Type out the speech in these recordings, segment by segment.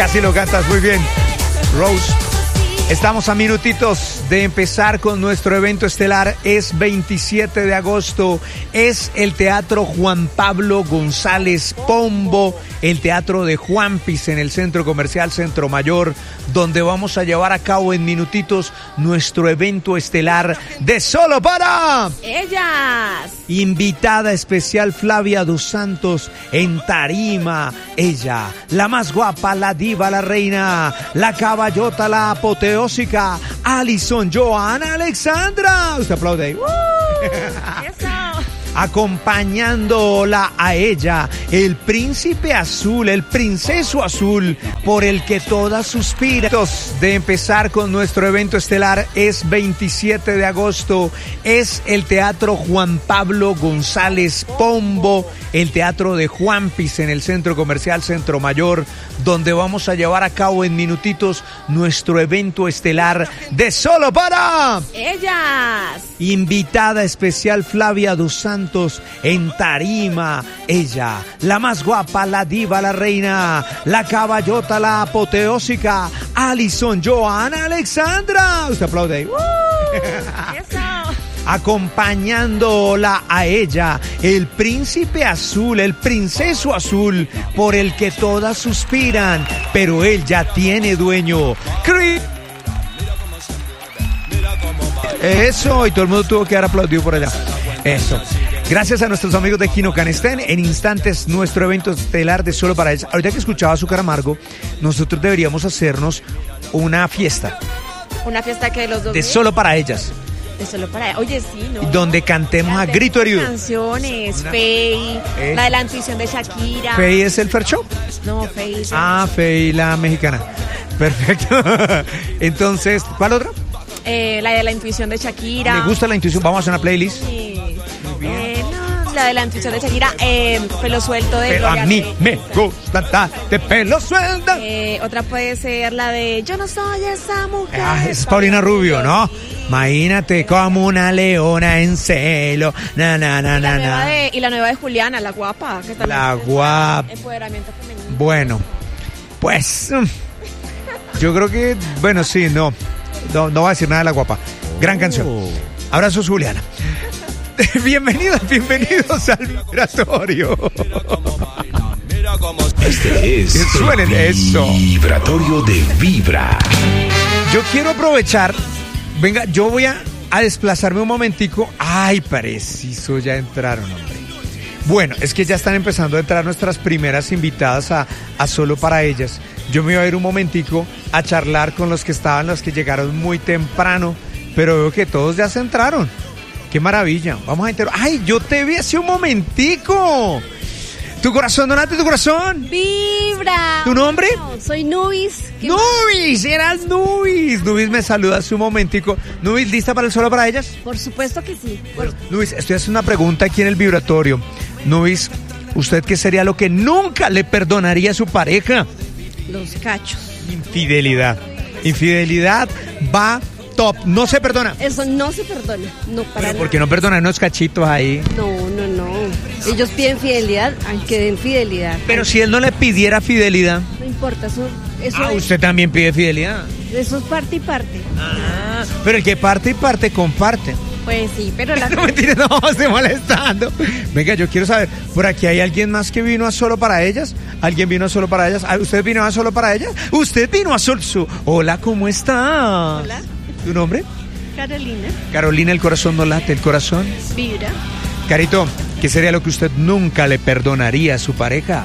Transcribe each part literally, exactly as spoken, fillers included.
Casi lo cantas muy bien, Rose. Estamos a minutitos de empezar con nuestro evento estelar. Es veintisiete de agosto. Es el Teatro Juan Pablo González Pombo, el Teatro de Juanpis en el Centro Comercial Centro Mayor, donde vamos a llevar a cabo en minutitos nuestro evento estelar de Solo para Ellas. Invitada especial Flavia dos Santos en tarima. Ella, la más guapa, la diva, la reina, la caballota, la apoteósica, Alison Johanna Alexandra. Usted aplaude ahí. Eso. Acompañándola a ella, el príncipe azul, el princeso azul, por el que todas suspiran. De empezar con nuestro evento estelar, es veintisiete de agosto, es el Teatro Juan Pablo González Pombo, el Teatro de Juanpis en el Centro Comercial Centro Mayor, donde vamos a llevar a cabo en minutitos nuestro evento estelar de Solo para Ellas. Invitada especial Flavia dos Santos en tarima. Ella, la más guapa, la diva, la reina, la caballota, la apoteósica, Alison Johanna Alexandra. Usted aplaude ahí. Eso. Acompañándola a ella, el príncipe azul, el princeso azul, por el que todas suspiran, pero él ya tiene dueño. Chris. Eso, y todo el mundo tuvo que dar aplaudido por allá. Eso. Gracias a nuestros amigos de Kino Canestén. En instantes, nuestro evento estelar de Solo para Ellas. Ahorita que escuchaba Azúcar Amargo, nosotros deberíamos hacernos una fiesta. Una fiesta que los dos. De Solo para Ellas. De Solo para Ellas. Oye, sí, ¿no? Donde cantemos a grito herido. Canciones, Fey, ¿Eh? la de la intuición de Shakira. ¿Fey es el Fer Show? No, Fey. Ah, Fey, la mexicana. Perfecto. Entonces, ¿cuál otra? Eh, la de la intuición de Shakira. ¿Me gusta la intuición? Vamos a hacer una playlist. Sí. Eh, no, la de la intuición de Shakira. Eh, pelo suelto de Pero Gloria a mí Trevi. me gusta de pelo suelta. Eh, otra puede ser la de Yo no soy esa mujer. Ah, es Paulina Rubio, ¿no? Imagínate como una leona en celo. Na, na, na, Y la, na, nueva na. de, y la nueva de Juliana, la guapa. Que también La es guapa. Empoderamiento femenino. Bueno, pues yo creo que, bueno, sí, no. No, no va a decir nada de la guapa. Gran canción. Abrazos, Juliana. Bienvenidos, bienvenidos al vibratorio. Este es Que suenen el eso. Vibratorio de Vibra. Yo quiero aprovechar. Venga, yo voy a, a desplazarme un momentico. Ay, preciso, ya entraron, hombre. Bueno, es que ya están empezando a entrar nuestras primeras invitadas a, a Solo para Ellas. Yo me iba a ir un momentico a charlar con los que estaban, los que llegaron muy temprano, pero veo que todos ya se entraron. ¡Qué maravilla! Vamos a entrar. ¡Ay, yo te vi hace un momentico! ¿Tu corazón, no late tu corazón? Vibra. ¿Tu nombre? No, soy Nubis. ¿Qué ¡Nubis! ¡Eras Nubis! Nubis me saluda hace un momentico. ¿Nubis lista para el Solo para Ellas? Por supuesto que sí. Por... Nubis, estoy haciendo una pregunta aquí en el vibratorio. Nubis, ¿usted qué sería lo que nunca le perdonaría a su pareja? Los cachos. Infidelidad. Infidelidad va top. No se perdona. Eso no se perdona. No, para Pero nada. ¿por qué no perdonar unos cachitos ahí? No, no, no. Ellos piden fidelidad, aunque den fidelidad. Pero si él no le pidiera fidelidad. No importa, eso, eso, Ah, es, usted también pide fidelidad. eso es parte y parte. Ah, pero el que parte y parte comparte. Pues sí, pero la... No, mentira, no, estoy molestando. Venga, yo quiero saber, ¿por aquí hay alguien más que vino a Solo para Ellas? ¿Alguien vino a Solo para Ellas? ¿Usted vino a Solo para Ellas? ¿Usted vino a Solo? Su... Hola, ¿cómo está? Hola, ¿Tu nombre? Carolina. Carolina, el corazón no late, el corazón. Vibra. Carito, ¿qué sería lo que usted nunca le perdonaría a su pareja?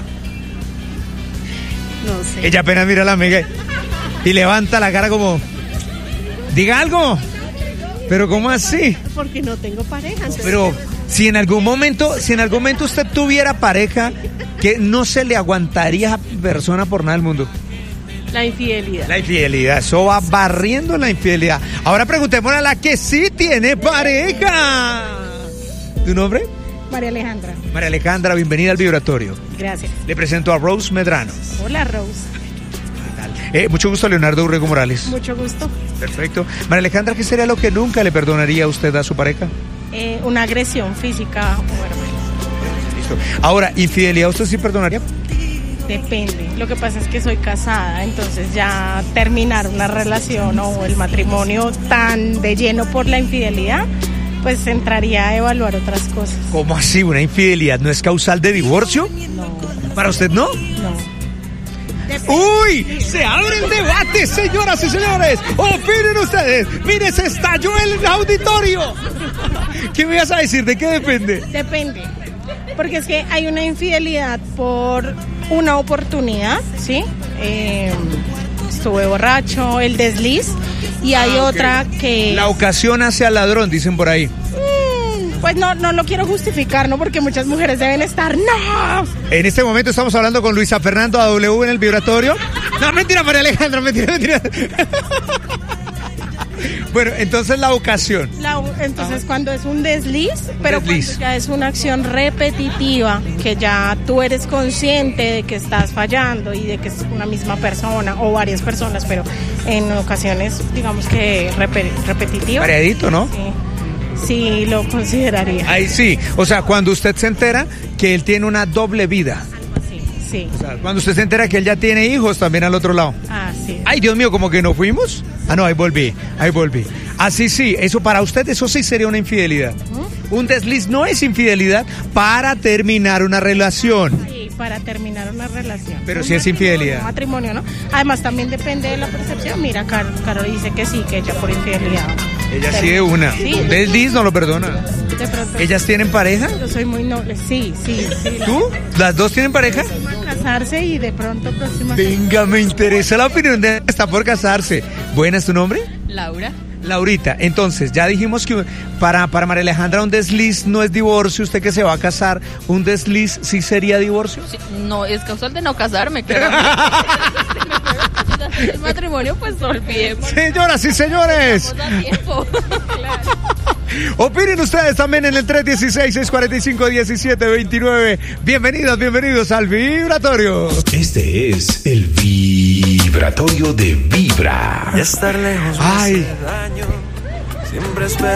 No sé. Ella apenas mira a la amiga y levanta la cara como, diga algo. Pero ¿cómo así? Porque no tengo pareja. entonces- Pero si en algún momento, si en algún momento usted tuviera pareja, que no se le aguantaría a esa persona por nada del mundo. La infidelidad. La infidelidad, eso va barriendo la infidelidad. Ahora preguntémosle a la que sí tiene pareja. ¿Tu nombre? María Alejandra. María Alejandra, bienvenida al vibratorio. Gracias. Le presento a Rose Medrano. Hola, Rose. Eh, mucho gusto, Leonardo Urrego Morales. Mucho gusto. Perfecto. María Alejandra, ¿qué sería lo que nunca le perdonaría a usted a su pareja? Eh, una agresión física o verbal. Listo. Ahora, ¿infidelidad usted sí perdonaría? Depende. Lo que pasa es que soy casada, entonces ya terminar una relación o el matrimonio tan de lleno por la infidelidad, pues entraría a evaluar otras cosas. ¿Cómo así? ¿Una infidelidad no es causal de divorcio? No, ¿Para usted no? no. ¡Uy! ¡Se abre el debate, señoras y señores! ¡Opinen ustedes! ¡Mire, se estalló el auditorio! ¿Qué me vas a decir? ¿De qué depende? Depende. Porque es que hay una infidelidad por una oportunidad, ¿sí? Eh, estuve borracho, el desliz, y hay Ah, ok. otra que... La ocasión hace al ladrón, dicen por ahí. Mm, pues no, no lo quiero justificar, ¿no? Porque muchas mujeres deben estar... ¡No! En este momento estamos hablando con Luisa Fernando A W en el vibratorio. No, mentira, María Alejandra, mentira, mentira. Bueno, entonces la ocasión. La- entonces cuando es un desliz, pero Desliz. cuando ya es una acción repetitiva, que ya tú eres consciente de que estás fallando y de que es una misma persona o varias personas, pero en ocasiones digamos que repe- repetitiva. Variadito, ¿no? Sí, sí lo consideraría. Ahí sí. O sea, cuando usted se entera que él tiene una doble vida. Sí, sí. O sea, cuando usted se entera que él ya tiene hijos también al otro lado. Ah, sí. Ay, Dios mío, ¿como que no fuimos? Ah, no, ahí volví, ahí volví. Así sí, eso para usted, eso sí sería una infidelidad. Un desliz no es infidelidad para terminar una relación. Sí, para terminar una relación. Pero Un sí es matrimonio, infidelidad. un matrimonio, ¿no? Además también depende de la percepción. Mira, Caro, Caro dice que sí, que ella por infidelidad. Ella sí de una. Sí, Un desliz no lo perdona. de pronto. ¿Ellas tienen pareja? Yo soy muy noble, sí, sí, sí. ¿Tú? ¿Las dos tienen pareja? A casarse y de pronto próxima. Venga, me interesa la opinión de está por casarse. ¿Buena es tu nombre? Laura. Laurita, entonces ya dijimos que para, para María Alejandra un desliz no es divorcio, usted que se va a casar, ¿un desliz sí sería divorcio? Sí, no, es causal de no casarme, claro. El matrimonio, pues olvidemos. Señoras y señores, Estamos a tiempo. Claro. opinen ustedes también en el tres uno seis, seis cuatro cinco, uno siete dos nueve. Bienvenidos, bienvenidos al Vibratorio. Este es el vibratorio de Vibra. Y estar lejos me Ay. hace daño. Siempre espero